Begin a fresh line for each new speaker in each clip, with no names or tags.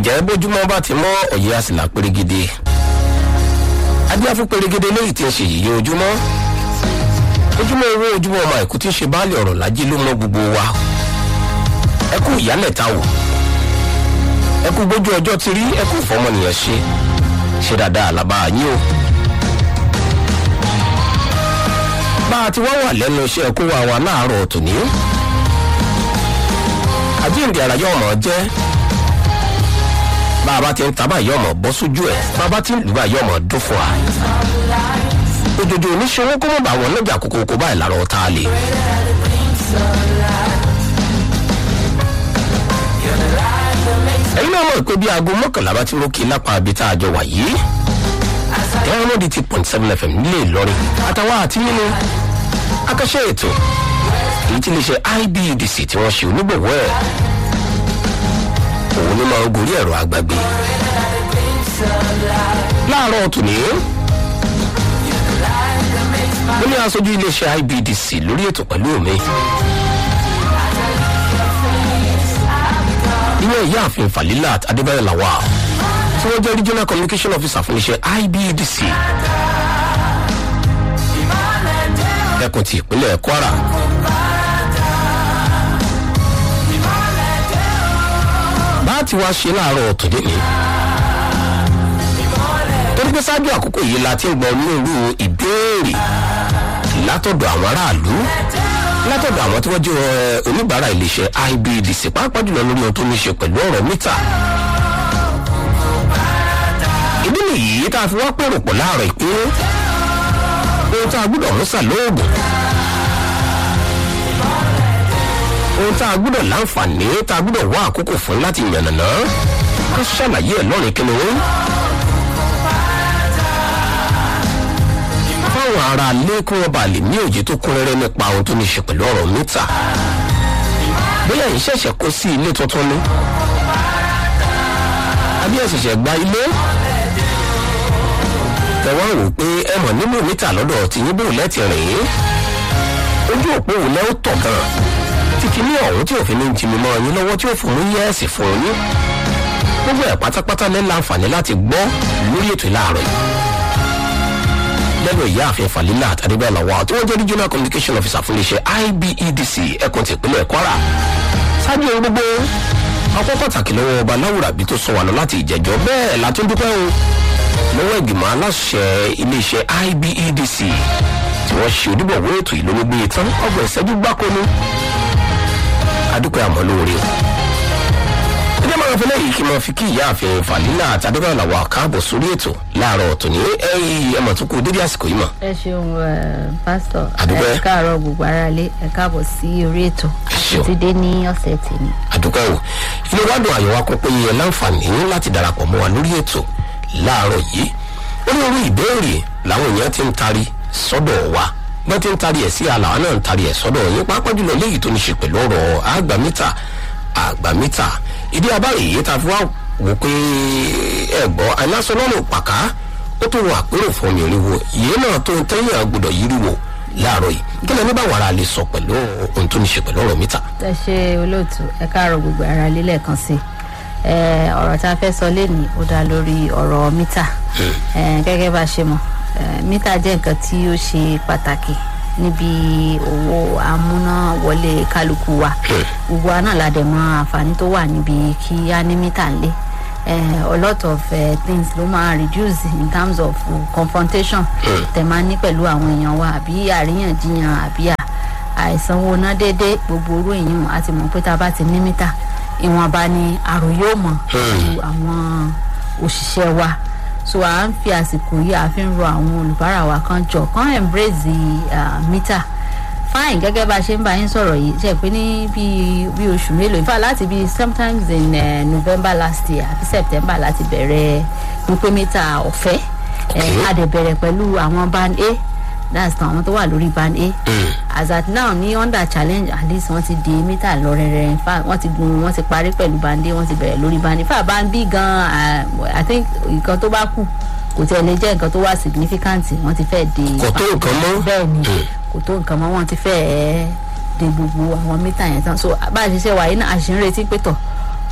ìjẹ́ bójúmọ́ bá ti mọ́ ọ̀yẹ́ àsìlá pérégede adíáfún pérégede lóyìí tí ń ṣe yìí ojúmọ́ owó ojúmọ́ ọmọ àìkú tí ń ṣe báàlì ọ̀rọ̀ lájí ló mọ́ gbogbo wa ẹ kú ìyálẹ̀ta wò ẹ kú gbójú ọjọ́ ti rí ẹ kú fọmọnìyàn ṣe dáadáa làbá yín o bá a ti wá wà lẹ́nu iṣẹ́ kó wa láàárọ̀ tòní àjíǹde ara yóò mọ̀ jẹ́ bá a bá ti ń tabá yóò mọ̀ bọ́ sójú ẹ̀ bá a bá ti ń lù bá yóò mọ̀ dún fún wa òjòjò oníṣòwò kó mọ̀ bá wọn lọ́jà kókó báyìí lára ọ̀tá lè. ẹ̀yin náà mọ̀ pé bí aago mọ́kànlá bá ti mú kí lápá ibi tá a jọ wà yìí ẹ̀rọ ti 0.7 FM nílé ìlọrin àtàwọn àti nínú akẹ́ṣẹ́ ètò èyí tí lè ṣe IBEDC tí wọ́n ṣe onígbòwọ́ ẹ̀ òun ló máa ń gorí ẹ̀rọ àgbàgbé láàárọ̀ tòní ó ní aṣojú iléeṣẹ́ IBEDC lórí ètò pẹ̀lú mi ilé ìyáàfin Falilat Adébáyọ̀ Lawal tí wọ́n jẹ́ regional communication officer fún iléeṣẹ́ IBEDC ẹkùn ti ìpínlẹ̀ Kwara bá ti wá ṣe láàárọ̀ tòde ní torí pé ṣáájú àkókò yìí la ti ń gbọ́ onírúurú ìbéèrè látọ̀dọ̀ àwọn aráàlú látọ̀dọ̀ àwọn tí wọ́n jẹ́ oníbàárà iléeṣẹ́ IBEDC pàápàá jùlọ lórí ohun tó ní ṣe pẹ̀lú ọ̀rọ̀ mítà ìdí nìyí tá a fi wá pèrò pọ̀ láàárọ̀ ìpé ohun tá a gbọ́dọ̀ mú sàlóògùn ohun tá a gbọ́dọ̀ láǹfààní tá a gbọ́dọ̀ wá àkókò fún láti yànnàná ká ṣàlàyé ẹ̀ lọ́rin kí ni wọ́n fáwọn ará ilé kí wọ́n bá lè ní òye tó kún rẹ́rẹ́ nípa ohun tó ní ṣe pẹ̀lú ọ̀rọ̀ mítà bóyá yìí ṣẹ̀ṣẹ̀ kó sí ilé tuntun ni àbí ẹ̀ ṣẹ̀ṣẹ̀ gba ilé tẹ̀wọ́n rò pé ẹ mọ̀ nínú mítà lọ́dọ̀ tí yín bò lẹ́tì rìn ojú òpó òun lẹ́ ó tọ̀ gan tí kìíní ọ̀hún tí òfin ní ń jimi mọ́ yín lọ́wọ́ tí ó fún un yẹ́ẹ̀sì fún yín gbogbo ẹ̀ pátápátá lẹ́ láǹfààní láti gbọ́ lórí ètò ìlàárọ̀ yìí lẹ́nu ìyáàfin Falilat Adébáyọ̀ Lawal tí wọ́n jẹ́ regional communication officer fún iléeṣẹ́ IBEDC ẹkùn ti ìpínlẹ̀ Kwara ṣáájú ohun gbogbo ọkọ̀ pàtàkì lọ́wọ́ ọba Láwùrábí tó sọ wà lọ láti ìjẹ́jọ́ bẹ́ẹ̀ látún dúpẹ́ o lọ́wọ́ ìgbìmọ̀ aláṣẹ iléeṣẹ́ IBEDC tí wọ́n ṣe onígbọ̀wọ́ ètò ìlónígbé tán ọgbọ̀n ìṣẹ́jú gbáko ní adúpẹ́ àmọ́ lóore ẹjẹ́ máa fi lẹ́yìn kí n máa fi kí ìyáàfin Falilat Adébáyọ̀ Lawal káàbọ̀ sórí ètò láàárọ̀ tòní ẹmọ̀ tó kú dédé àsìkò yìí mọ̀.
ẹ ṣeun pásítọ̀ ẹ káàárọ̀ gbogbo ara lé ẹ káàbọ̀ sí orí ètò àti dé ní ọ̀sẹ̀ tèmi.
àdúpẹ́ o inú wádùn àyẹ̀wò akọ́pẹ́ yẹn láǹfààní láti darapọ̀ mọ́ wa lórí ètò láàárọ̀ yìí ó ní orí ìbéèrè làwọn èèyàn ti ń tari sọ́dọ̀ wa wọ́n ti ń tari ẹ̀ sí àlàá náà ń tari ẹ̀ sọ́dọ̀ yín pàápàá jùlọ léyìí tó ní ṣe pẹ̀lú ọ̀rọ̀ àgbàmítà ìdí abáyé yìí ta fi wá wò pé ẹ̀gbọ́n aláṣọlọ́nà pàká ó tó wọ àpérò fún mi òríwo yìí náà tó ń tẹ́yìn àgbọ̀dọ̀ yìí wò láàárọ̀ yìí kí lẹ́ni bá wàrà lè sọ pẹ̀lú ohun tó ní ṣe pẹ̀lú ọ̀rọ̀ mítà.
ẹ ṣe olóòtú ẹ káàárọ̀ gbogbo ara lé lẹ́ẹ̀kan sí ọ̀rọ̀ tá a fẹ́ sọ lénìí ó dá lórí ọ̀rọ̀ mítà gẹ́gẹ́ bá ṣe mọ̀ mítà jẹ́ nǹkan tí ó ṣe pàtàkì níbi owó amúnáwọlé kálukú wa gbogbo wa náà la dẹ̀ mọ̀ àǹfààní tó wà níbi kí á ní mítà ńlé a lot of things ló máa reduce in terms of confrontation tẹ̀ máa ní pẹ̀lú àwọn èèyàn wa àbí àríyànjiyàn àbí àìsanwó ná déédéé gbogbo orú èèyàn á ti mọ̀ pé tá a bá ti ní mítà ìwọ̀nba ni àrùn yóò mọ̀ ju àwọn òṣìṣẹ́ wa so à ń fi àsìkò yìí à fi ń rọ àwọn olùbárà wa kan jọ kan embrace mítà fine gẹ́gẹ́ bá a ṣe ń bá yín sọ̀rọ̀ yìí ṣe pé ní bí oṣù mélòó in fact láti bí sometimes in November last year àbí September láti bẹ̀rẹ̀ wípé mítà ọ̀fẹ́ a dẹ̀ bẹ̀rẹ̀ pẹ̀lú àwọn band A that's àwọn tó wà lórí band A as at now ní under challenge at least wọ́n ti di mítà lọ rẹ̀rẹ̀ in fact wọ́n ti parí pẹ̀lú band A wọ́n ti bẹ̀rẹ̀ lórí band A in fact band B gan I think nǹkan tó bá kù kò tẹ̀ lè jẹ́ nǹkan tó wà significant wọ́n ti fẹ́ de
kò tó nǹkan mọ́
bẹ́ẹ̀ ni kò tó nǹkan mọ́ wọ́n ti fẹ́ de gbogbo àwọn mítà yẹn tán so bá a ṣe ṣe wà yìí náà a ṣe ń retí pé tọ̀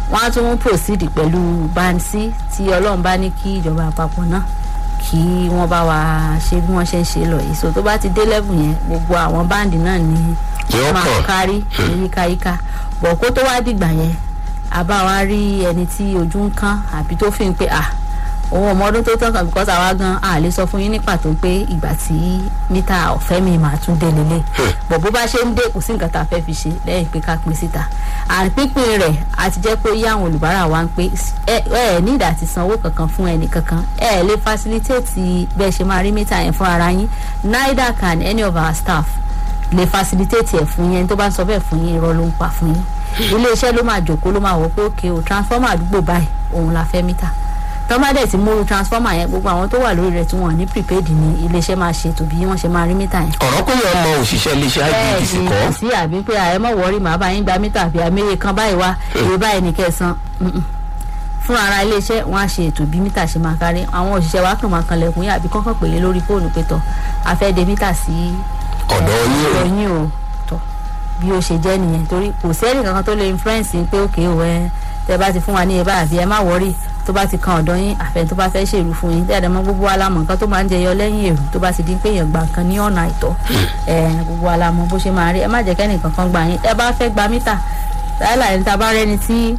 wọ́n á tún proceed pẹ̀lú band C tí ọlọ́run bá ní kí ìjọba àpapọ̀ náà kí wọ́n bá wa ṣe bí wọ́n ṣe ń ṣe lọ yìí. So tó bá ti dé level yẹn gbogbo àwọn báǹdì náà ni máa kárí yíkáyíká. Bọ̀ kó tó wá dìgbà yẹn àbá wa rí ẹni tí ojú ń kán àbí tó fi ń pé òun ọmọ ọdún tó tán kan because àwa gan a lè sọ fún yín ní pàtó pé ìgbà tí mítà ọ̀fẹ́ mi máa tún dé lélẹ̀. Bọ̀ bó bá ṣe ń dé kò sí nǹkan tá a fẹ́ fi ṣe lẹ́yìn pé ká pín síta. Àpínpín rẹ̀ àti jẹ́ pé yí àwọn olùbárà wa ń pé ẹ ní ìdá ti sanwó kankan fún ẹnì kankan, ẹ lè facilitate bẹ́ẹ̀ ṣe máa rí mítà yẹn fún ara yín, neither can any of our staff lè facilitate ẹ̀ fún yín. Tó bá ń sọ bẹ́ẹ̀ fún yín irọ́ ló ń pa fún yín. Iléeṣẹ́ ló máa jòkó ló máa wò pé òkè o transformer àdúgbò báyìí òun la fẹ́ mítà. Tọ́mádẹ̀ tí mo ru transformer yẹn gbogbo àwọn tó wà lórí rẹ̀ tí wọ́n ní prepaid ní iléeṣẹ́ máa ṣe tó bí wọ́n ṣe máa rí mítà yẹn.
Ọ̀rọ̀ pé yẹn mọ òṣìṣẹ́ iléeṣẹ́ IBEDC kọ́.
Sí àbí pé ẹ mọ̀ wọ́rí màá bá yín gba mítà àbí àmẹ́yẹ kan báyìí wá èyí báyìí ní kẹsàn-án. Fún ara iléeṣẹ́ wọ́n á ṣe ètò bí mítà ṣe máa kárí. Àwọn òṣìṣẹ́ wa kàn máa kan lẹ̀kùn yín àbí kọ́kọ́ pè é lórí fóònù pé tọ̀ a fẹ́ de mítà sí
ọ̀dọ̀
yín o tọ̀ bí ó ṣe jẹ́ nìyẹn. Torí kò sí ẹnì kankan tó lè influence pé òkè o tẹ bá ti fún wa ní ẹ bá àbí ẹ má wọ́rí tó bá ti kan ọ̀dọ̀ yín àfẹ́ tó bá fẹ́ ṣèrú fún yín dáadáa mọ́ gbogbo alámọ̀ nǹkan tó máa ń jẹyọ lẹ́yìn èrú tó bá ti di pé èèyàn gba nǹkan ní ọ̀nà àìtọ́ gbogbo alámọ̀ bó ṣe máa rí. Ẹ má jẹ́ kẹ́nì kankan gbà yín. Ẹ bá fẹ́ gba mítà láìláì ní ta bá rẹ́ni tí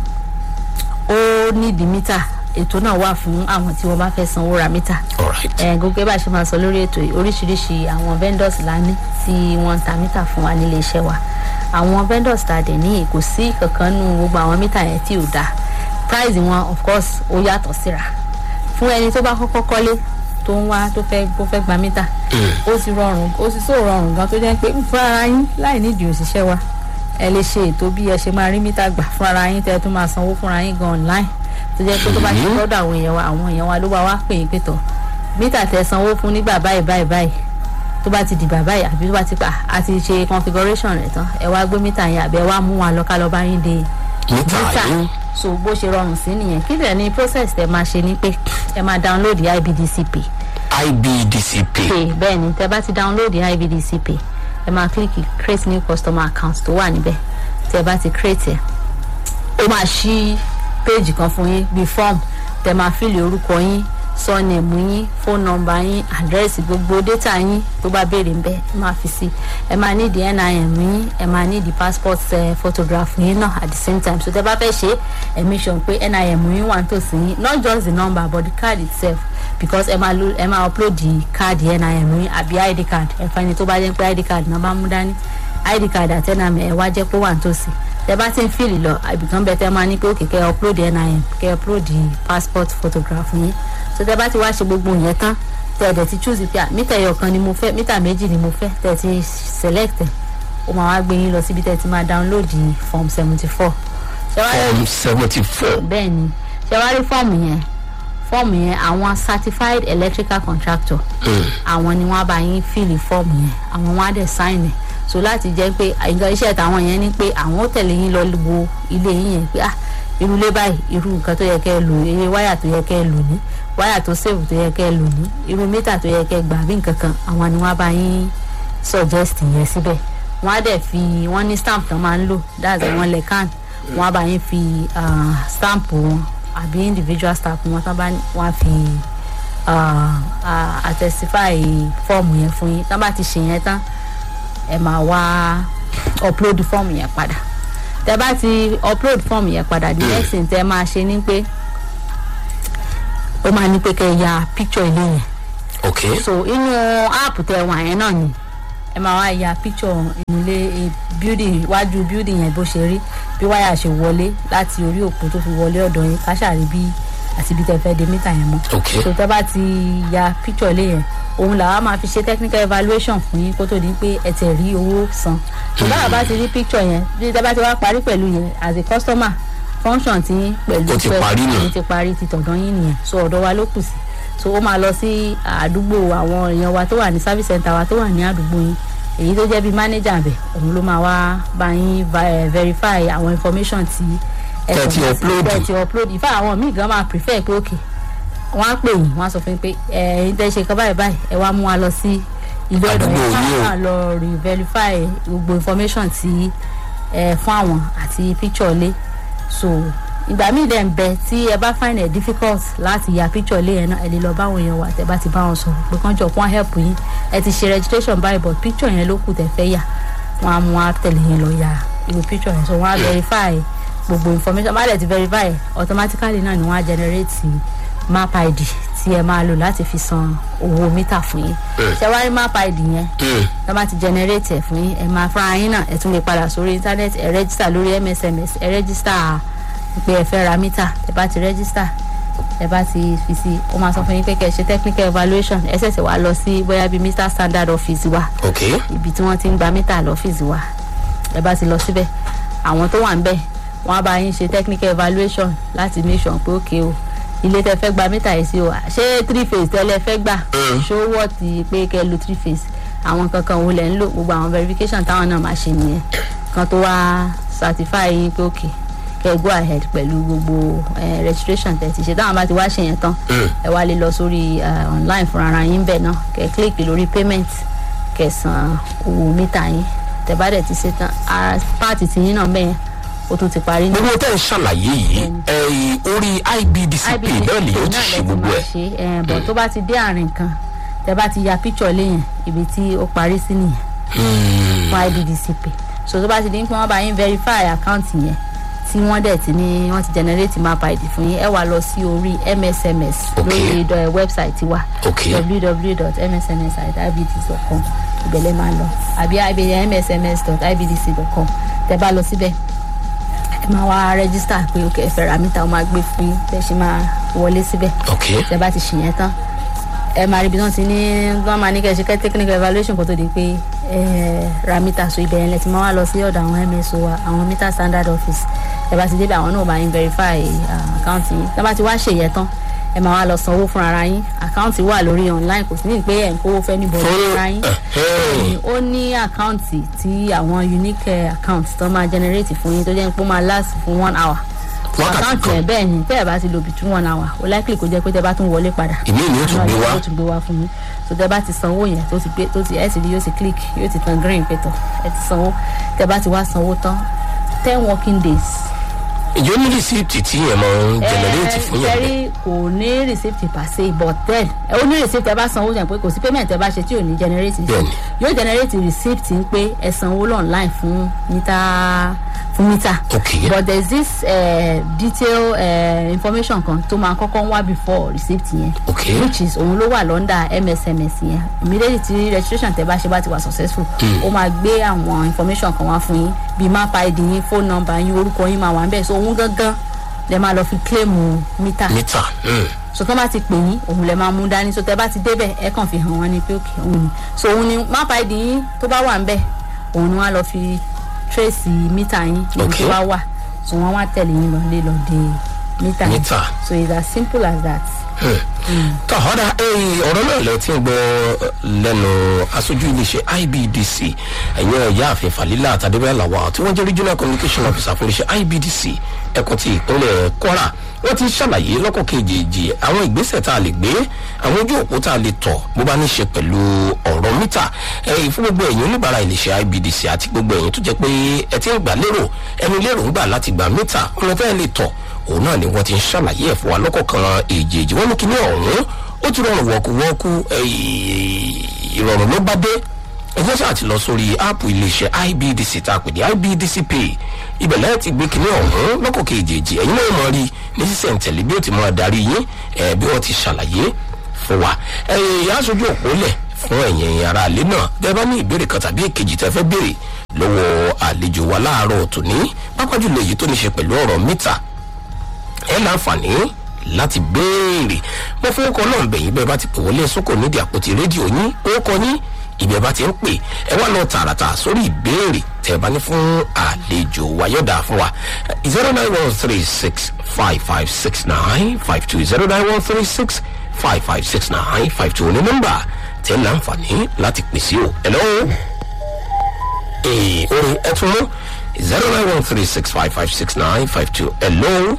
ó nídìí mítà ètò náà wà fún àwọn tí wọ́n bá fẹ́ sanwó ra mítà. Gbogbo bá ṣe máa sọ lórí ètò yìí oríṣiríṣi àwọn vendors la ní tí wọ́n ń ta mítà fún wa nílé iṣẹ́ wa. Àwọn vendors ta dẹ̀ ní kò sí kankan nù gbogbo àwọn mítà yẹn tí ò dáa. Price wọn of course ó yàtọ̀ síra. Fún ẹni tó bá kọ́kọ́ kọ́lé tó ń wá tó fẹ́ gba mítà ó sì rọrùn gan tó jẹ́ pé fún ara yín láì nídìí òṣìṣẹ́ wa ẹ lè ṣe ètò bí ẹ ṣe máa rí mítà gbà fún ara yín tẹ́ tó máa sanwó fúnra yín gan online tó jẹ́ pé tó bá ti lọ́dọ̀ àwọn èèyàn wa ló bá wá pè é pé tọ̀ mítà tẹ́ sanwó fún nígbà báyìí tó bá ti dìgbà báyìí àbí tó bá ti pa àti ṣe configuration rẹ̀ tán ẹ wá gbé mítà yẹn àbí ẹ wá mú wa lọ ká lọ bá yín de mítà. So bó ṣe rọrùn sí nìyẹn. Kí lè ní process tẹ máa ṣe ni pé ẹ máa download IBEDC Pay.
IBEDC Pay.
Bẹ́ẹ̀ ni tẹ bá ti download IBEDC Pay ẹ máa click create new customer account tó wà níbẹ̀. Tẹ bá ti create ẹ̀ ó máa ṣí page kan fún yín bíi form tẹ máa fill orúkọ yín, surname yín, phone number yín, address, gbogbo data yín tó bá béèrè ńbẹ̀ ẹ máa fi sí. Ẹ máa need NIN yín, ẹ máa need passport photograph yín náà at the same time. So tẹ́ bá fẹ́ ṣe ẹ make sure pé NIN yín wà nítòsí yín, not just the number but the card itself because ẹ máa upload the card NIN yín àbí ID card. Ẹ fani tó bá jẹ́ pé ID card náà bá mú dání ID card àti NIN ẹ wá jẹ́ pé wà nítòsí. Tẹ́ bá ti ń fill lọ ibìkan bẹ́ẹ̀ tẹ́ máa ní pé òkè kẹ́ upload NIN kẹ́ upload the passport photograph yín. So tẹ́ bá ti wá ṣe gbogbo yẹn tán tẹ́ ẹ̀ ti choose pé mítà ẹyọ kan ni mo fẹ́ mítà méjì ni mo fẹ́ tẹ́ ẹ ti select ó máa wá gbé yín lọ síbi tẹ́ ẹ ti máa download form 74.
Form 74.
Bẹ́ẹ̀ ni ṣe wá rí fọ́ọ̀mù yẹn àwọn certified electrical contractor àwọn ni wọ́n á bá yín fill fọ́ọ̀mù yẹn àwọn wọn á dẹ̀ sign ẹ̀. So láti jẹ́ pé nǹkan iṣẹ́ tàwọn yẹn ni pé àwọn ó tẹ̀lé yín lọ wo ilé yín yẹn pé irú ilé báyìí irú nǹkan tó yẹ kẹ́ ẹ lò iye wáyà tó yẹ kẹ́ ẹ lò ní wáyà tó sèwù tó yẹ kẹ́ ẹ lò ní irú mítà tó yẹ kẹ́ ẹ gbà bí nǹkan kan àwọn ni wọ́n á bá yín suggest yẹn síbẹ̀. Wọ́n á dẹ̀ fi wọ́n ní stamp tán máa ń lò that's wọ́n lẹ̀ can wọ́n á bá yín fi stamp wọn àbí individual stamp wọn tán bá wọ́n á fi attestify fọ́ọ̀mù yẹn fún yín tán bá ti ṣe yẹn tán ẹ máa wá upload fọ́ọ̀mù yẹn padà. Tẹ́ bá ti upload fọ́ọ̀mù yẹn padà the next thing tẹ́ máa ṣe ni pé ó máa ní pé kẹ́ ya picture ilé yẹn.
Okay.
So inú app tẹ́ wà yẹn náà ni ẹ máa wá ya picture ilé building iwájú building yẹn bó ṣe rí bí wáyà ṣe wọlé láti orí òpó tó fi wọlé ọ̀dọ̀ yín ká ṣàrí bí àti bí tẹ́ fẹ́ de mítà yẹn mọ́.
Okay.
So tẹ́ bá ti ya picture ilé yẹn òun làwa máa fi ṣe technical evaluation fún yín kó tó di pé ẹ tẹ̀ rí owó san. Báwa bá ti rí picture yẹn bí tẹ́ bá ti wá parí pẹ̀lú yẹn as a customer function tí pẹ̀lú ti parí ti tọ̀dọ̀ yín nìyẹn. So ọ̀dọ̀ wa ló kù sí. So ó máa lọ sí àdúgbò àwọn èèyàn wa tó wà ní service center wa tó wà ní àdúgbò yín èyí tó jẹ́ bí manager bẹ̀ òun ló máa wá bá yín verify àwọn information tí
ẹ ti
upload. Ìfá àwọn míì gan máa prefer pé okay wọ́n á pè yín wọ́n á sọ fún yín pé ẹ̀yin tẹ́ ṣe kan báyìí ẹ wá mú wa lọ sí ilé ọ̀dọ̀ yẹn káwọn lọ verify gbogbo information tí fún àwọn àti picture lé. So ìgbà míì dẹ̀ ń bẹ tí ẹ bá find it difficult láti ya picture lé yẹn náà ẹ lè lọ báwọn èèyàn wà tẹ́ bá ti bá wọn sọ̀rọ̀ pé kán jọ kán help yín ẹ ti ṣe registration báyìí but picture yẹn ló kù tẹ́ fẹ́ yà wọ́n á mú wá tẹ̀lé yẹn lọ ya irú picture yẹn so wọ́n á verify gbogbo information bá dẹ̀ ti verify automatically náà ni wọ́n á generate map id tí ẹ máa lò láti fi san owó mítà fún yín ṣe wá rí map id yẹn tó bá ti generate ẹ fún yín ẹ máa fúnra yín náà ẹ tún lè padà sórí internet ẹ register lórí msms ẹ register pé ẹ fẹ́ ra mítà ẹ bá ti register ẹ bá ti fi sí ó máa sọ fún yín pé kẹ́ ẹ ṣe technical evaluation ẹ ṣẹ̀ṣẹ̀ wá lọ sí bóyá bíi mr standard office wa ibi tí wọ́n ti ń gba mítà lọ́fíìsì wa ẹ bá ti lọ síbẹ̀ àwọn tó wà ń bẹ̀ wọ́n á bá yín ṣe technical evaluation láti make sure pé okay o ilé tẹ́ fẹ́ gba mítà yìí sí o ṣé 3 phase tẹ́lẹ̀ fẹ́ gbà ṣó wọ́ ti pé kẹ́ lo 3 phase àwọn kankan wo lẹ̀ ń lò gbogbo àwọn verification táwọn náà máa ṣe nìyẹn kan tó wá certify yín pé okay kẹ́ go ahead pẹ̀lú gbogbo registration tẹ́ ti ṣe táwọn bá ti wá ṣe yẹn tán ẹ wá lè lọ sórí online fúnra ara yín bẹ́ẹ̀ náà kẹ́ click lórí payment kẹ́ san owó mítà yín tẹ́ bá dẹ̀ ti ṣe tán part ti yín náà bẹ́ẹ̀ ó tún ti parí ní.
gbogbo tẹ́ ń ṣàlàyé yìí orí IBDCP náà lè yóò ti ṣe gbogbo ẹ̀.
bọ̀ tó bá ti dé àárín kan tẹ́ bá ti ya picture léyìn ibi tí ó parí sí nìyẹn fún IBDCP so tó bá ti di pé wọ́n bá yín verify account yẹn tí wọ́n dẹ̀ ti ní wọ́n ti generate map id fún yín ẹ wá lọ sí orí msms lórí website wa www.msms.ibdc.com ìbẹ̀lẹ̀ máa lọ àbí msms.ibdc.com tẹ́ bá lọ síbẹ̀ ẹ máa wá register pé okay ẹ fẹ́ ra mítà ó máa gbé fún yín tẹ́ ṣe máa wọlé síbẹ̀ tẹ́ bá ti ṣe yẹn tán ẹ máa rí ibi tí wọ́n máa ní kẹ́ ṣe technical evaluation kó tó di pé ra mítà so ibẹ̀ yẹn lẹ ti máa wá lọ sí ọ̀dọ̀ àwọn mso wa àwọn mítà standard office ẹ bá ti débẹ̀ àwọn náà bá yín verify account yín tẹ́ bá ti wá ṣe yẹn tán ẹ máa wá lọ sanwó fún ara yín àkáǹtì wà lórí online kò sí ní pé ẹ̀ ń kówó fẹ́ níbo ara yín ó ní àkáǹtì tí àwọn unique account tó máa generate fún yín tó jẹ́ pé ó máa last fún 1 hour àkáǹtì ẹ̀ bẹ́ẹ̀ ni tẹ́ ẹ̀ bá ti lò between 1 hour ó likely kó jẹ́ pé tẹ́ bá tún wọlé padà
ìmí ni ó tún
gbé wá fún yín so tẹ́ bá ti sanwó yẹn tó ti ẹ̀ sì rí yóò ti click yóò ti tan green pé tán ẹ ti sanwó tẹ́ bá ti wá sanwó tán 10 working days
ìjọ ní receipt tí ẹ máa ń generate fún yẹn.
ẹ̀rí kò ní receipt per se but then ó ní receipt ẹ bá sanwó yẹn pé kò sí payment ẹ bá ṣe tí ò ní generate yóò generate receipt ń pé ẹ sanwó online fún mítà
okay
but there is this detail information kan tó máa kọ́kọ́ wá before receipt yẹn
okay
which is òun ló wà lọ́ndà msms yẹn immediately tí registration tẹ bá ṣe bá ti wà successful ó máa gbé àwọn information kan wá fún yín bíi map id yín phone number yín orúkọ yín máa wà níbẹ̀ so òun gangan lẹ máa lọ fi claim mítà so tó bá ti pè yín òun lẹ máa mú dání so tẹ bá ti débẹ̀ ẹ kàn fi hàn wọ́n ní pé òkè òun ni so òun ni map id yín tó bá wà níbẹ̀ òun ni wọ́n á lọ fi trace mítà yín níbi tó bá wà so wọ́n wá tẹ̀lé yín lọ lé lọ dé mítà yín so it's as simple as that.
tó ọ̀dà ọ̀rọ̀ náà lẹ ti ń gbọ́ lẹ́nu aṣojú iléeṣẹ́ IBDC ẹ̀yìn ọ̀yá àfin Falila Tadébẹ́lá Lawal tí wọ́n jẹ́ regional communication officer fún iléeṣẹ́ IBDC ẹ̀kọ́ ti ìpínlẹ̀ Kwara wọ́n ti ṣàlàyé lọ́kọ̀ kejì àwọn ìgbésẹ̀ tá a lè gbé àwọn ojú òpó tá a lè tọ̀ bó bá ní ṣe pẹ̀lú ọ̀rọ̀ mítà fún gbogbo ẹ̀yin oníbàárà iléeṣẹ́ IBDC àti gbogbo ẹ̀yin tó jẹ́ pé ẹ ti ń gbà lérò ẹni lérò ń gbà láti gbà mítà ọ̀nà tẹ́ ẹ lè tọ̀ òun náà ni wọ́n ti ń ṣàlàyé ẹ̀ fún wa lọ́kọ̀ọ̀kan èjèèjì wọ́n ní kíní ọ̀hún ó ti rọrùn wọ́kúwọ́kú ìrọ̀rùn ló bá dé ẹgbẹ́ sáà ti lọ sórí áàpù iléeṣẹ́ IBDC tá a pè ní IBDC Pay ibẹ̀lẹ́ ti gbé kíní ọ̀hún lọ́kọ̀ọ̀kan èjèèjì ẹ̀yin náà mọ̀ rí ní sísẹ̀ntẹ̀lé bí ó ti máa darí yín bí wọ́n ti ṣàlàyé fún wa aṣojú òpó lẹ̀ fún ẹ̀yin ará ilé náà bẹ́ẹ̀ bá ní ìbéèrè kan tàbí èkejì tẹ́ fẹ́ béèrè lọ́wọ́ àlejò wa láàárọ̀ tòní pápá jùlọ èyí tó ní ṣe pẹ̀lú ọ̀rọ̀ mítà ẹ láǹfààní láti béèrè mo fún ọkọ náà bẹ̀yìn bẹ́ẹ̀ bá ti pè wọlé sókò nídìí àpótí rédíò yín orúkọ yín ìbẹ̀ bá ti ń pè ẹ wá lọ tààràtà sórí ìbéèrè tẹ́ bá ní fún àlejò wa yọ̀dà fún wa 09136556952 09136556952 ní nọ́mbà tẹ́ láǹfààní láti pè sí o. hello orin ẹ tún mú 09136556952 hello.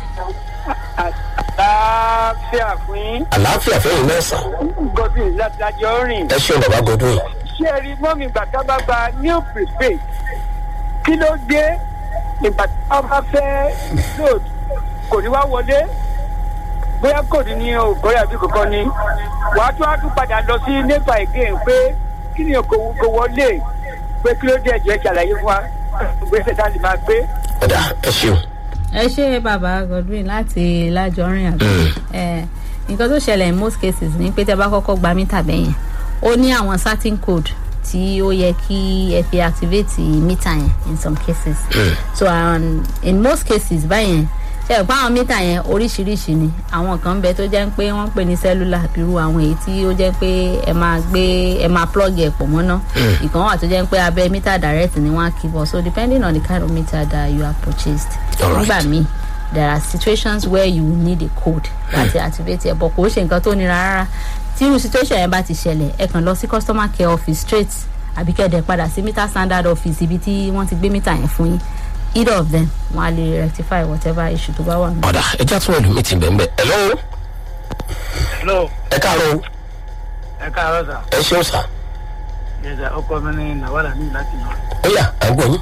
àlàáfíà fún yín.
àlàáfíà fẹ́yìn náà sàn.
Godwin láti ajọ́ rìn.
ẹ ṣeun bàbá Godwin.
ṣé ẹ rí mọ́mí gbàgbá bá gba new prepaid kí ló dé ìgbà tí wọ́n bá fẹ́ load kò ní wá wọlé bóyá kò ní ní ògbóyà àbí kankan ni wàá tún padà lọ sí nepa again pé kí ni kò wọlé pé kí ló dé ẹ̀jẹ̀ ṣàlàyé fún wa gbèsè tá a lè máa gbé.
ọ̀dà ẹ ṣeun.
ẹ ṣe bàbá Godwin láti Lájọrin àbí nǹkan tó ṣẹlẹ̀ in most cases ni pé tẹ́ bá kọ́kọ́ gba mítà bẹ́yẹn ó ní àwọn certain code tí ó yẹ kí ẹ fi activate mítà yẹn in some cases so in most cases báyẹn ṣe é pa àwọn mítà yẹn oríṣiríṣi ni àwọn kan bẹ tó jẹ́ pé wọ́n pè ní cellular bírú àwọn èyí tí ó jẹ́ pé ẹ máa plug ẹ̀ pọ̀ mọ́ná ìkan wà tó jẹ́ pé abẹ́ mítà direct ni wọ́n á kí bọ̀ so depending on the kind of meter that you have purchased nígbà míì there are situations where you need a code láti activate ẹ̀ bọ̀ kò ṣe nǹkan tó nira rárá tí irú situation yẹn bá ti ṣẹlẹ̀ ẹ kàn lọ sí customer care office straight àbí kẹ́ẹ̀dẹ̀ padà sí meter standard office ibi tí wọ́n ti gbé mítà yẹn fún yín either of them wọn á lè rectify whatever issue tó bá wà.
ọ̀dà ẹja tún ẹ̀lú mi ti bẹ̀ẹ̀ hello.
hello.
ẹ káàárọ̀.
ẹ káàárọ̀ sà.
ẹ ṣeun sà.
yẹsà ọkọ mi ní làwàlà ní láti lọ.
ó yá à ń gbọ́ yín.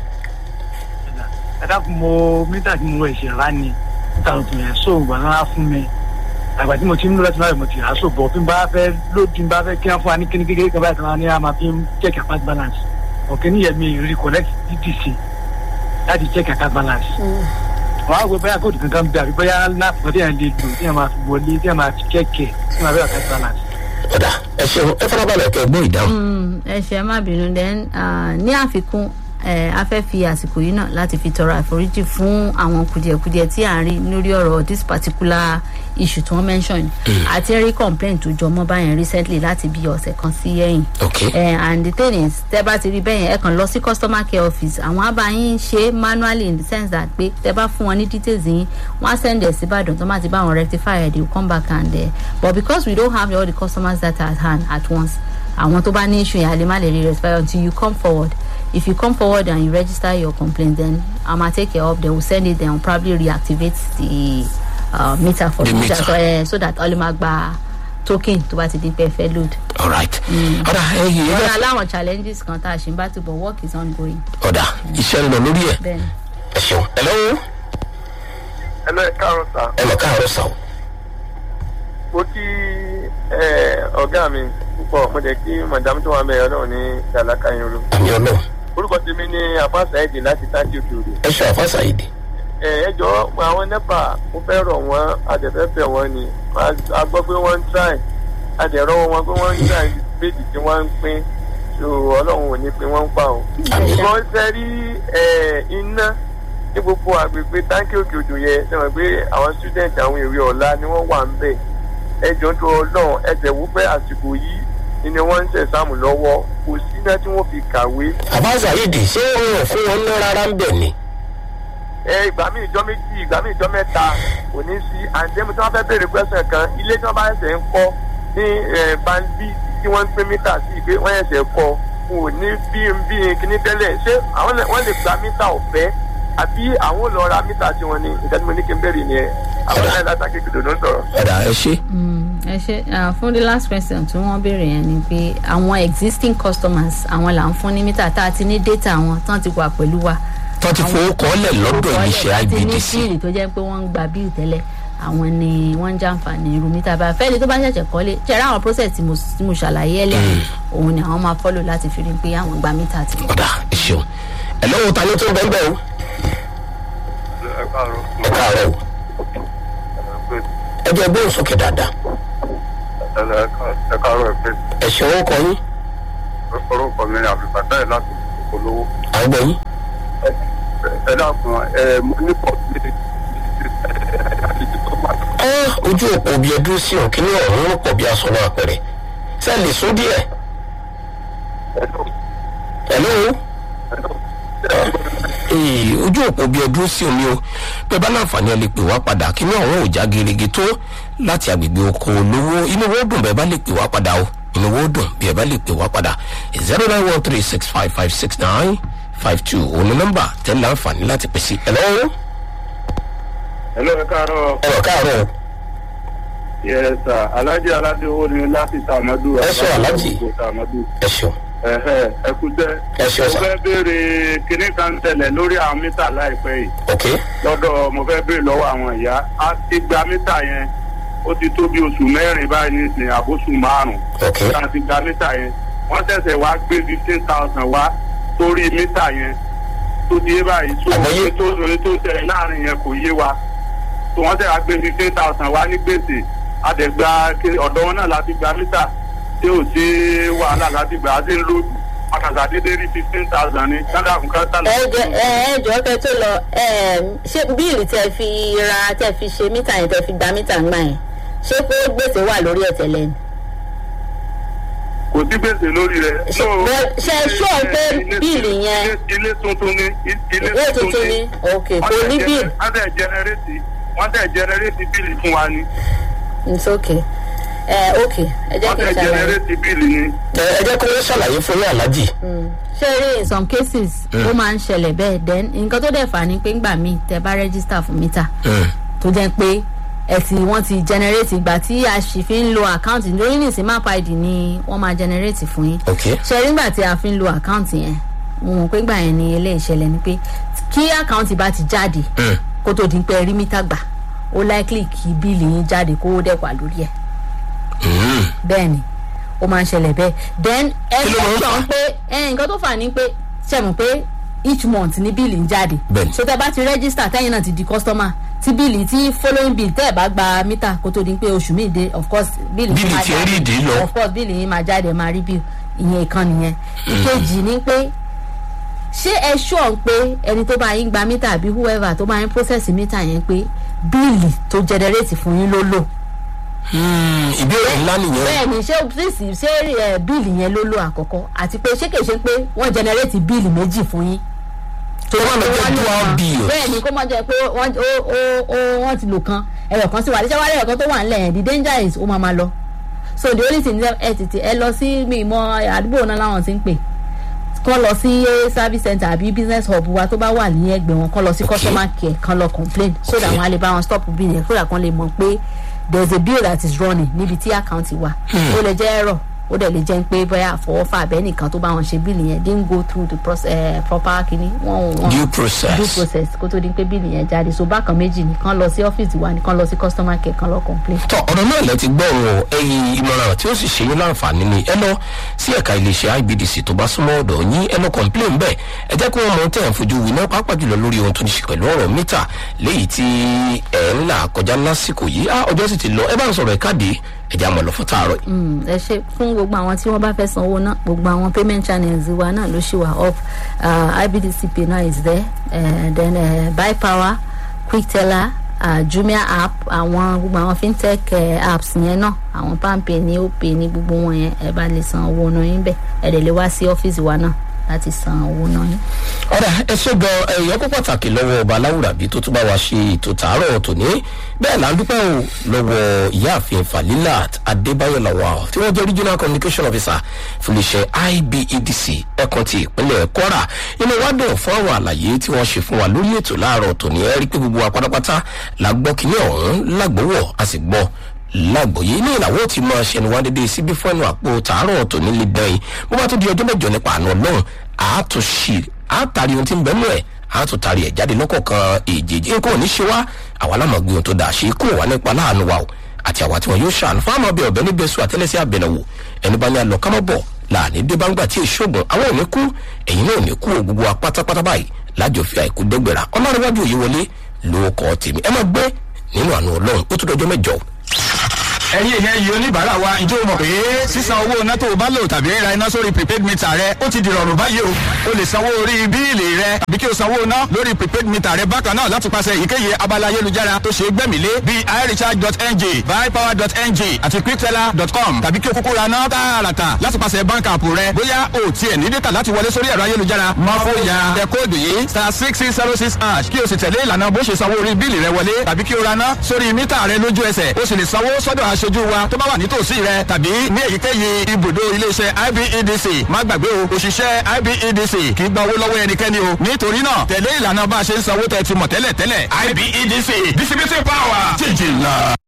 ẹ dákun mo mítà tí mo ẹ̀ṣẹ̀ rà ni mítà tuntun yẹn so ìgbà náà fún mi àgbà tí mo ti ń lọ láti máa mo ti rà so bọ̀ bí n bá fẹ́ lójú bá fẹ́ kí wọ́n fún wa ní kíní kékeré kan báyìí tí wọ́n á ní a máa fi ń check account balance ọ̀kẹ́ níyẹn mi recollect DTC láti check account balance. wọ́n á gbé bóyá kóòtù kankan bí àbí bóyá láàpù tí yẹn lè lò tí yẹn máa fi wọlé tí yẹn máa fi kẹ́kẹ́ tí yẹn máa fi account balance.
ọ̀dà ẹ ṣeun ẹ farabalẹ̀ kẹ́ gbọ́ ìdáhùn.
ẹ ṣe má bínú then ní àfikún a fẹ́ fi àsìkò yìí náà láti fi tọrọ àforíjì fún àwọn kùdìẹ̀kudiẹ tí à ń rí lórí ọ̀rọ̀ this particular issue tí wọ́n mention àti rí complaint tó jọmọ́ báyẹn recently láti bí ọ̀sẹ̀ kan sí ẹ̀yìn and the thing is tẹ́ bá ti rí bẹ́yẹn ẹ kàn lọ sí customer care office àwọn abayín ṣe manually in the sense that pé tẹ́ bá fún wọn ní details yín wọ́n á send ẹ̀ sí Ìbàdàn tó má ti bá wọn rectify ẹ̀ they will come back and but because we don't have all the customers data at hand at once àwọn tó bá ní issue yẹn a lè má lè rí rectify until you come forward. If you come forward and you register your complaint, then I'ma take it up. They will send it. Then will probably reactivate the meter for the meter. So that Olimagba token to what it pay fair load.
All right.
Ọ̀dà aláwọ̀ challenges kan tá a ṣe ń bá tó but work is ongoing.
ọ̀dà iṣẹ́ ń lọ lórí ẹ̀.
Bẹ́ẹ̀ni.
ẹ ṣeun. hello.
hello ẹ káàárọ̀ sà.
ẹ lọ káàárọ̀ sà o.
mo kí ọ̀gá mi púpọ̀ mo jẹ́ kí madam tó wà mẹ́rin náà ní dàlákà yín ro.
àmì ọ̀nà.
orúkọ tèmi ní àfáàsà èdè láti tájú òkèèrè.
ẹ ṣe àfáàsà èdè.
ẹ jọ àwọn nepa mo fẹ́ rọ̀ wọ́n adẹ̀fẹ́fẹ́ wọn ni a gbọ́ pé wọ́n ń try adẹ̀rọ̀ wọn pé wọ́n ń try méjì tí wọ́n ń pín so ọlọ́run ò ní pín wọ́n ń pa o. wọ́n fẹ́ rí iná ní gbogbo àgbègbè táǹkì òkè òjò yẹn ṣe wọ́n pé àwọn student àwọn èrè ọ̀la ni wọ́n wà ń bẹ̀ ẹjọ́ tó ọlọ́run ẹsẹ̀ wú pé àsìkò yìí ni wọ́n ń ṣẹ̀sáàmù lọ́wọ́ kò sí iná tí wọ́n fi kàwé.
àfáàsà èdè ṣé wọn ò fún wọn ná rárá ń bẹ̀ ni.
ìgbà míì ìjọ méjì ìgbà míì ìjọ mẹ́ta kò ní sí àǹtẹ́mu tí wọ́n fẹ́ béèrè pẹ́sẹ̀ kan ilé tí wọ́n bá ẹsẹ̀ ń kọ́ ní bandi tí wọ́n ń pín mítà sí ìgbé wọ́n ẹsẹ̀ kọ́ kò ní bí kíní tẹ́lẹ̀ ṣé wọ́n lè gba mítà ọ̀fẹ́ àbí àwọn ò lọ ra mítà tí wọ́n ní ìdájọ́ mo ní kí n bẹ̀rẹ̀ ni ẹ̀ àwọn náà láti akéèké ló ń sọ̀rọ̀.
ọ̀dà ẹ ṣe.
ẹ ṣe fún the last question tí wọ́n béèrè yẹn ni pé àwọn existing customers àwọn là ń fún ní mítà tá a ti ní data wọn tán ti wà pẹ̀lú wa.
tán ti fowó kọ́lẹ̀ lọ́dọ̀ iléeṣẹ́ IBDC.
àti ní bíìlì tó jẹ́ pé wọ́n ń gba bíìlì tẹ́lẹ̀ àwọn ni wọ́n ń jàǹfààní irú mítà bá fẹ́ni tó bá ṣẹ̀ṣẹ̀ kọ́lé ṣẹ̀rá àwọn process tí mo ṣàlàyé ẹ̀ lẹ́yìn òun ni àwọn máa follow láti fi rí pé àwọn gba mítà ti.
ọ̀dà ẹ ṣeun ẹ lọ́wọ́ ta ló tó ń bẹ́ẹ̀ bẹ́ẹ̀ o.
ẹ káàárọ̀.
ẹ káàárọ̀ o. ẹ jẹ́ gbóhùn sókè dáadáa.
ẹ káàárọ̀ ẹ pé.
ẹ ṣe owó kọ yín.
orúkọ mi ni àbíbàtà láti olówó.
à ń gbọ́ yín.
ẹ dákun mo ní pọ̀ sí
ojú òpó bí ẹdún sí òkè ní ọ̀run pọ̀ bí aṣọ náà pẹ̀rẹ̀ ṣe lè sún díẹ̀. hello. ojú òpó bí ẹdún sí omi o pé bá láǹfààní ẹ lè pè wá padà kí ní ọ̀run ò já gerege tó láti agbègbè oko olówó inú wo dùn bẹ́ẹ̀ bá lè pè wá padà o inú wo dùn bí ẹ bá lè pè wá padà 09136556952 òun ni nọ́mbà tẹ́ láǹfààní láti pè sí. hello.
hello ẹ káàárọ̀.
ẹ káàárọ̀.
yes sir alhaji aládéwò ni láti Tàmọ́dù.
ẹ sọ alhaji ẹ ṣeun.
ẹ kú tẹ́.
Ẹ ṣé sà.
mo fẹ́ béèrè kinní kan tẹ̀lẹ̀ lórí àwọn mítà láìpẹ́ yìí.
ok
lọ́dọ̀ mo fẹ́ béèrè lọ́wọ́ àwọn ìyá á ti gba mítà yẹn ó ti tó bí oṣù 4 báyìí nísìnyí àbóṣù 5.
ok
a ti gba mítà yẹn wọ́n ṣẹ̀ṣẹ̀ wá gbé 15,000 wá sórí mítà yẹn tó di yé báyìí tó
Àgbáyé.
tó tẹ̀lé láàrin yẹn kò yé wa tó wọ́n ṣẹ̀ wá gbé 15,000 wá ní gbèsè àdẹ̀gbà ọ̀dọ̀ wọn náà láti gba mítà tí ò sí wàhálà láti gbà á sí ń lòdù àkàtà dédé rí 15,000 ní sáńdà fún kátàlá.
ẹ jọ kẹ tó lọ ṣé bíìlì tẹ fi ra tẹ fi ṣe mítà yẹn tẹ fi gba mítà ńgbà yẹn ṣé pé gbèsè wà lórí ẹ̀ tẹ́lẹ̀ ni.
kò sí gbèsè lórí rẹ̀.
ṣe ṣọ́ pé bíìlì yẹn
ilé tuntun ni
ilé tuntun ni ok kò ní bíìlì.
wọ́n tẹ̀ jẹnẹrétì bíìlì fún wa ni.
it's okay ok ẹ jẹ́ kí n
wọ́n tẹ̀
ṣàlàyé.
jẹnẹrétì bíìlì ni.
ẹ jẹ́ kó ló ṣàlàyé fún yín aláàjì.
ṣé rí in some cases ó máa ń ṣẹlẹ̀ bẹ́ẹ̀ then nǹkan tó dẹ̀ fà ní pé ńgbà míì tẹ bá register fún mítà tó jẹ́ pé wọ́n ti generate ìgbà tí a sì fi ń lo account lórí nìsín map id ni wọ́n máa generate fún yín.
ok
ṣe rí nígbà tí a fi ń lo account yẹn mo mọ̀ pé gbà yẹn ni ilé ìṣẹ̀lẹ̀ ni pé kí account bá ti jáde kó tó di pé rí mítà gbà ó likely kí bíìlì yín jáde kó dẹ̀ wà lórí ẹ̀. bẹ́ẹ̀ ni ó máa ń ṣẹlẹ̀ bẹ́ẹ̀ then
Kí ló máa ń fà?
sọ pé nǹkan tó fà ní pé ṣe mọ̀ pé each month ni bíìlì ń jáde
Bẹ́ẹ̀ni.
so tẹ bá ti register tẹ́yìn náà ti di customer tí bíìlì tí following bill tẹ́ ẹ̀ bá gba mítà kó tó di pé oṣù míì dé of course bíìlì
Bíìlì tí ẹ rí ìdí lọ.
of course bíìlì yín máa jáde máa rí bill ìyẹn ìkan nìyẹn ìkejì ni pé ṣé ẹ ṣọ́ pé ẹni tó bá yín gba mítà àbí whoever tó bá yín process mítà yẹn pé bíìlì tó generate fún yín ló lò.
ìbéèrè ńlá nìyẹn.
bẹ́ẹ̀ni ṣé bíìlì yẹn ló lò àkọ́kọ́ àti pé ṣé kìí ṣe pé wọ́n generate bíìlì méjì fún yín.
tó wà lọ́jọ́ dual bill.
bẹ́ẹ̀ni kó má jẹ́ pé wọ́n ti lò kan ẹ̀rọ kan sí wa àdéṣẹ́ wálé ẹ̀rọ kan tó wà nílẹ̀ yẹn the danger is ó máa lọ. so the only thing ẹ lọ sí mi ìmọ̀ àdúgbò náà láwọn ti ń pè kán lọ sí service center àbí business hub wa tó bá wà ní ẹgbẹ́ wọn kán lọ sí customer care kán lọ complain so that wọn á lè bá wọn stop bill yẹn so that kán lè mọ̀ pé there is a bill that is running níbi tí àkáǹtì wà ó lè jẹ́ ẹ̀rọ ó dẹ̀ lè jẹ́ pé bóyá àfọwọ́fà abẹ́nìkan tó bá wọn ṣe bíìlì yẹn didn't go through the proper kini
due process
kó tó di pé bíìlì yẹn jáde so bákan méjì ni kán lọ sí ọ́fíìsì wa ni kán lọ sí customer care kán lọ complain.
tọ ọ̀rọ̀ náà lẹ ti gbọ́ ọ̀rọ̀ ẹ̀yin ìmọ̀ràn tí ó sì ṣe yín láǹfààní ni ẹ lọ sí ẹ̀ka iléeṣẹ́ IBDC tó bá súnmọ́ ọ̀dọ̀ yín ẹ lọ complain bẹ́ẹ̀ ẹ jẹ́ kí wọ́n mọ tẹ̀ ń fojú wí náà pàápàá jùlọ lórí ohun tó ní ṣe pẹ̀lú ọ̀rọ̀ mítà léyìí tí ẹ̀ ń là kọjá lásìkò yìí ọjọ́ sì ti lọ ẹ bá ń sọ̀rọ̀ ẹ̀káàdì ẹ̀jẹ̀ àmọ̀ lọ fún tààrọ̀ yìí.
ẹ ṣe fún gbogbo àwọn tí wọ́n bá fẹ́ sanwó náà gbogbo àwọn payment channels wa náà ló ṣì wà up IBDC Pay now is there then Buy Power Quickteller Jumia app àwọn gbogbo àwọn fintech apps yẹn náà àwọn palmpay ní opay ní gbogbo wọn yẹn ẹ bá lè san owó náà yín bẹ́ẹ̀ ẹ dẹ̀ lè wá sí ọ́fíìsì wa náà láti san owó náà yín.
ọ̀rẹ́ ẹ ṣe gan ẹ̀yọ́ kó pàtàkì lọ́wọ́ ọba aláwùrábí tó tún bá wa ṣe ètò tààrọ̀ tòní bẹ́ẹ̀ là ń dúpẹ́ o lọ́wọ́ ìyáàfin Falilat Adébáyọ̀ Lawal tí wọ́n jẹ́ regional communication officer fúnléṣẹ́ IBEDC ẹ̀kan ti ìpínlẹ̀ Kwara inú wa dùn fún àwọn àlàyé tí wọ́n ṣe fún wa lórí ètò láàárọ̀ tòní ẹ rí pé gbogbo wa pátápátá la gbọ́ kíní ọ̀hún lágbówọ̀ a sì gbọ́ lágbòye ní ìlàwọ́ tí máa ṣẹnu wá dédé síbí fẹ́nu àpò tààrọ̀ tòní lè dán yìí bó bá tó di ọjọ́ mẹ́jọ nípa àná Ọlọ́run àtàrí ohun tí ń bẹ́nu ẹ̀ àtúntàrí ẹ̀ jáde lọ́kọ̀ọ̀kan èjèèjì nǹkan ò ní ṣe wá àwa lámọ̀gbé ohun tó dáa ṣe kó wà nípa láàánú wa o àti àwa tí wọn yóò ṣàánú fáwọn ọbẹ̀ ọ̀bẹ níbẹ̀ sùn àtẹ́lẹsẹ̀ àbẹ̀nàwò ẹni bá ní alọ kámọ́bọ̀ láàní dé báńgbà tí èṣògùn àwọn ò ní kú ẹ̀yin náà ò ní kú gbogbo wa pátápátá báyìí lájọ fi àìkú dẹ́gbẹ̀rà ọlọ́runwájú òye wọlé lóòkọ̀ tèmi ẹ máa gbé nínú àánú Ọlọ́run ó tún dọjọ́ mẹ́jọ.
ẹ̀yin èèyàn yìí oníbàárà wa ìjọ mọ̀ pé sísan owó iná tó o bá lò tàbí ra iná sórí prepaid meter rẹ ó ti di rọrùn báyìí o lè sanwó orí bíìlì rẹ tàbí kí o sanwó iná lórí prepaid meter rẹ bákan náà láti pàṣẹ èyíkéyìí abala ayélujára tó ṣe gbẹ̀mílé bíi irecharge.ng buypower.ng àti quickteller.com tàbí kí o kúkú ra náà tààràtà láti pàṣẹ bank app rẹ bóyá o tiẹ̀ ní data láti wọlé sórí ẹ̀rọ ayélujára máa fòyà tẹ kóòdù yìí *6606# kí o sì tẹ̀lé ìlànà bó ṣe sanwó orí bíìlì rẹ wọlé tàbí kí o ra náà sórí mítà rẹ lójú ẹsẹ̀ o sì lè sanwó sọ́dọ̀ aṣojú wa tó bá wà nítòsí rẹ tàbí ní èyíkéyìí ibùdó iléeṣẹ́ IBEDC má gbàgbé o òṣìṣẹ́ IBEDC kì í gba owó lọ́wọ́ ẹnikẹ́ni o nítorí náà tẹ̀lé ìlànà bá a ṣe ń sanwó tẹ́ ti mọ̀ tẹ́lẹ̀ IBEDC distributing power jíjìnlá.